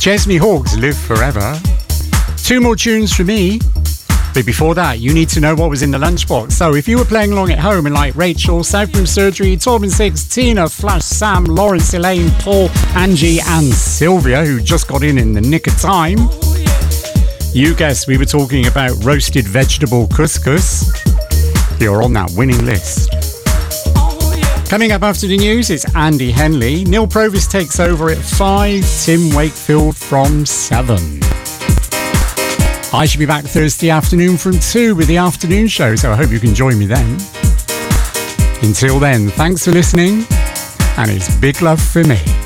Chesney Hawkes, Live Forever. 2 more tunes from me. But before that, you need to know what was in the lunchbox. So if you were playing along at home and like Rachel, Southroom Surgery, Torben Six, Tina, Flash, Sam, Lawrence, Elaine, Paul, Angie and Sylvia, who just got in the nick of time, you guessed we were talking about roasted vegetable couscous. You're on that winning list. Coming up after the news, it's Andy Henley. Neil Provis takes over at 5, Tim Wakefield from 7. I should be back Thursday afternoon from 2 with the afternoon show, so I hope you can join me then. Until then, thanks for listening, and it's big love for me.